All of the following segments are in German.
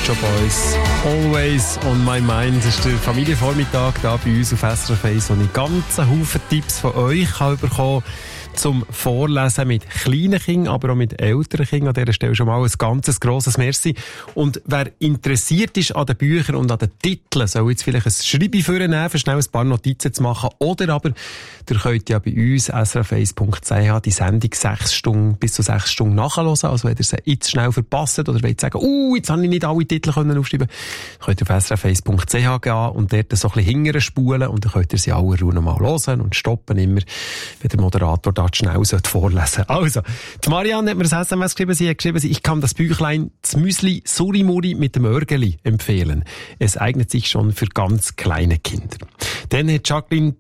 Shop Boys. Always on my mind. Das ist der Familienvormittag hier bei uns auf SRF 1, wo ich ganzen Haufen Tipps von euch bekommen habe zum Vorlesen mit kleinen Kindern, aber auch mit älteren Kindern. An dieser Stelle schon mal ein ganz grosses Merci. Und wer interessiert ist an den Büchern und an den Titeln, soll jetzt vielleicht ein Schreiben vornehmen, für schnell ein paar Notizen zu machen. Oder aber, ihr könnt ja bei uns srf1.ch die Sendung bis zu 6 Stunden nachhören. Also wenn ihr sie jetzt schnell verpasst oder wollt sagen, jetzt habe ich nicht alle Titel aufschreiben können, könnt ihr auf srf1.ch gehen und dort so ein bisschen hingern spulen und dann könnt ihr sie alle Ruhe nochmal hören und stoppen immer, wenn der Moderator da schnell vorlesen. Also, die Marianne hat mir das SMS geschrieben. Sie hat geschrieben, ich kann das Büchlein «Zmüsli Surimuri mit dem Örgeli» empfehlen. Es eignet sich schon für ganz kleine Kinder. Dann hat Jacqueline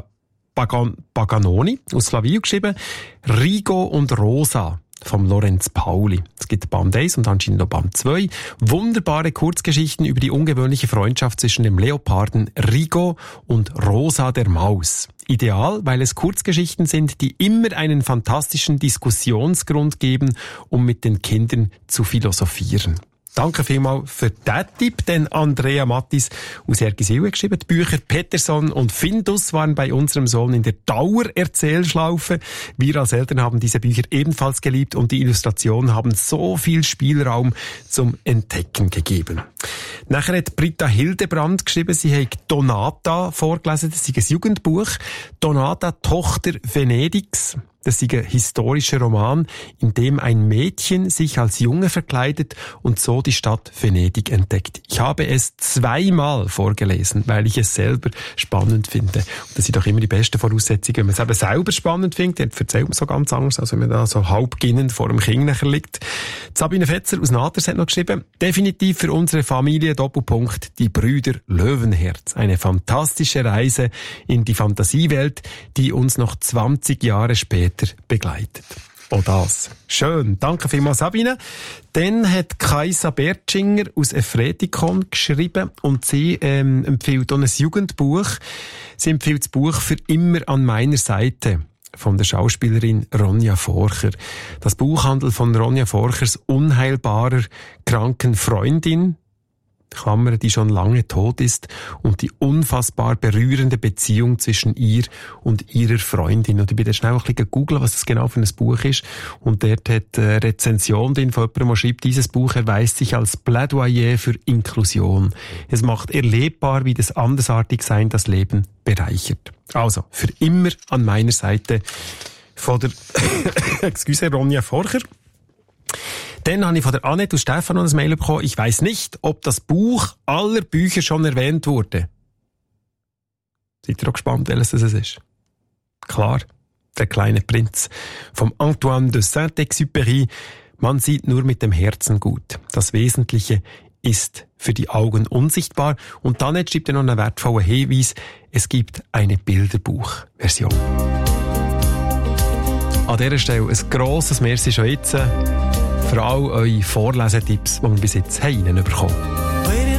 Paganoni aus Slavio geschrieben «Rigo und Rosa» vom Lorenz Pauli. Es gibt Band 1 und anscheinend noch Band 2. Wunderbare Kurzgeschichten über die ungewöhnliche Freundschaft zwischen dem Leoparden Rigo und Rosa der Maus. Ideal, weil es Kurzgeschichten sind, die immer einen fantastischen Diskussionsgrund geben, um mit den Kindern zu philosophieren. Danke vielmals für diesen Tipp, denn Andrea Mattis aus Ergiswil hat geschrieben, die Bücher Peterson und Findus waren bei unserem Sohn in der Dauererzählschlaufe. Wir als Eltern haben diese Bücher ebenfalls geliebt und die Illustrationen haben so viel Spielraum zum Entdecken gegeben. Nachher hat Britta Hildebrand geschrieben, sie hat Donata vorgelesen, das ist ein Jugendbuch. Donata, Tochter Venedigs. Das ist ein historischer Roman, in dem ein Mädchen sich als Junge verkleidet und so die Stadt Venedig entdeckt. Ich habe es 2-mal vorgelesen, weil ich es selber spannend finde. Und das sind doch immer die besten Voraussetzungen. Wenn man es eben selber spannend findet, dann erzählt man so ganz anders, als wenn man da so halb ginnend vor dem Kind nachher liegt. Sabine Fetzer aus Naters hat noch geschrieben, definitiv für unsere Familie Doppelpunkt die Brüder Löwenherz. Eine fantastische Reise in die Fantasiewelt, die uns noch 20 Jahre später begleitet. Oh, das. Schön. Danke vielmals, Sabine. Dann hat Kaisa Bertschinger aus Efretikon geschrieben und sie empfiehlt auch ein Jugendbuch. Sie empfiehlt das Buch «Für immer an meiner Seite» von der Schauspielerin Ronja Forcher. Das Buch handelt von Ronja Forchers unheilbarer kranken Freundin, Klammer, die schon lange tot ist, und die unfassbar berührende Beziehung zwischen ihr und ihrer Freundin. Und ich bin dann schnell ein bisschen gegoogelt, was das genau für ein Buch ist. Und dort hat eine Rezension drin von jemandem, der schreibt, dieses Buch erweist sich als Plädoyer für Inklusion. Es macht erlebbar, wie das Andersartigsein das Leben bereichert. Also, für immer an meiner Seite von der Ronja Forcher. Dann habe ich von der Annette und Stefan noch ein Mail bekommen. Ich weiss nicht, ob das Buch aller Bücher schon erwähnt wurde. Seid ihr auch gespannt, welches es ist? Klar, Der kleine Prinz vom Antoine de Saint-Exupéry. Man sieht nur mit dem Herzen gut. Das Wesentliche ist für die Augen unsichtbar. Und dann schreibt er noch einen wertvollen Hinweis. Es gibt eine Bilderbuchversion. An dieser Stelle ein grosses Merci schon jetzt für all eure Vorlesetipps, die wir bis jetzt reinbekommen haben.